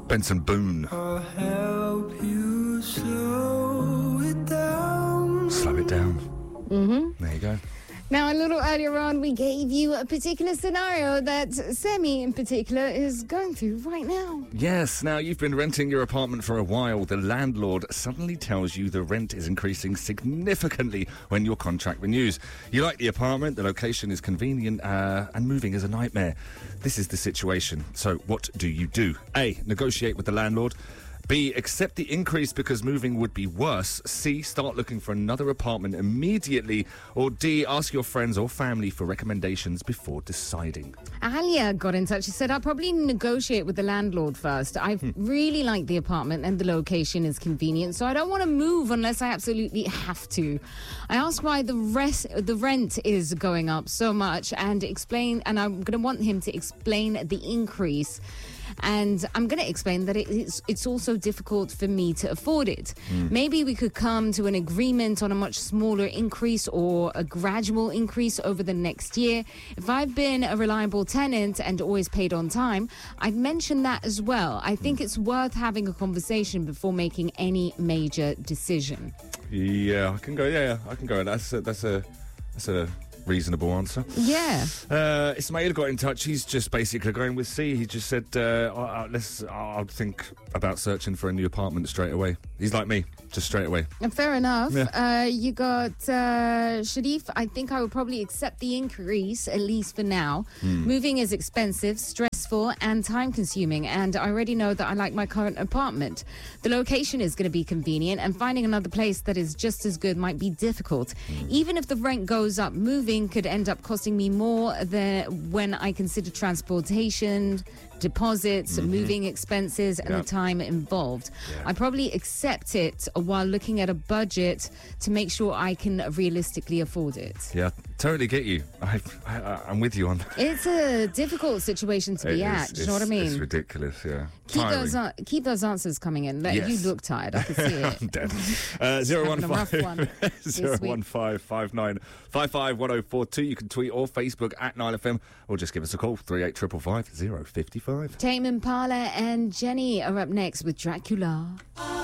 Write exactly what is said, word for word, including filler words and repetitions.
Benson Boone. I'll help you slow it down. Slow it down. Mm-hmm. There you go. Now, a little earlier on, we gave you a particular scenario that Semi, in particular, is going through right now. Yes, now you've been renting your apartment for a while. The landlord suddenly tells you the rent is increasing significantly when your contract renews. You like the apartment, the location is convenient, uh, and moving is a nightmare. This is the situation. So what do you do? A, negotiate with the landlord. B, accept the increase because moving would be worse. C, start looking for another apartment immediately. Or D, ask your friends or family for recommendations before deciding. Alia got in touch. She said, I'll probably negotiate with the landlord first. I hmm. really like the apartment and the location is convenient, so I don't want to move unless I absolutely have to. I ask why the rest, the rent is going up so much and explain, and I'm going to want him to explain the increase. And I'm going to explain that it's, it's also difficult for me to afford it. Mm. Maybe we could come to an agreement on a much smaller increase or a gradual increase over the next year. If I've been a reliable tenant and always paid on time, I'd mention that as well. I think mm. it's worth having a conversation before making any major decision. Yeah, I can go. Yeah, yeah I can go. That's a, that's a that's a. reasonable answer. Yeah. Uh, Ismail got in touch. He's just basically going with C. He just said, uh, I'll, let's, I'll think about searching for a new apartment straight away. He's like me, just straight away. Fair enough. Yeah. Uh, you got uh, Sharif. I think I would probably accept the increase, at least for now. Mm. Moving is expensive, stressful, and time-consuming, and I already know that I like my current apartment. The location is going to be convenient, and finding another place that is just as good might be difficult. Mm. Even if the rent goes up, moving could end up costing me more than when I consider transportation, deposits, mm-hmm. moving expenses, and yep. the time involved. Yeah. I probably accept it while looking at a budget to make sure I can realistically afford it. Yeah, totally get you. I, I, I'm with you on that. It's a difficult situation to be it at. Is, Do you know what I mean? It's ridiculous, yeah. Keep those, uh, keep those answers coming in. Yes. You look tired. I can see it. I'm dead. Uh, zero one five zero one five five nine five five one zero four two. You can tweet or Facebook at Nile F M, or just give us a call three eight five five five zero five five. Tame Impala and Jenny are up next with Dracula.